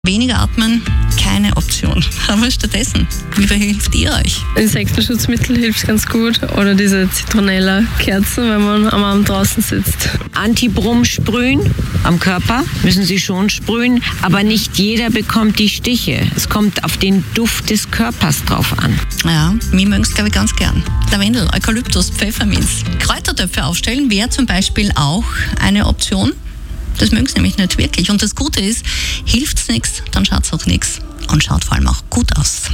Weniger atmen, keine Option. Aber stattdessen, wie verhilft ihr euch? Insektenschutzmittel hilft ganz gut. Oder diese Zitronella-Kerzen, wenn man am Abend draußen sitzt. Antibrum sprühen am Körper, müssen Sie schon sprühen. Aber nicht jeder bekommt die Stiche. Es kommt auf den Duft des Körpers drauf an. Ja, wir mögen es, glaube ich, ganz gern. Lavendel, Eukalyptus, Pfefferminz. Kräutertöpfe aufstellen wäre zum Beispiel auch eine Option. Das mögen sie nämlich nicht wirklich. Und das Gute ist, hilft's nichts, dann schaut's auch nichts. Und schaut vor allem auch gut aus.